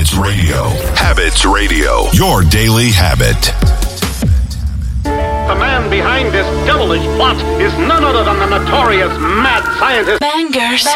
Habits Radio. Habits Radio. Your daily habit. The man behind this devilish plot is none other than the notorious mad scientist. Bangers.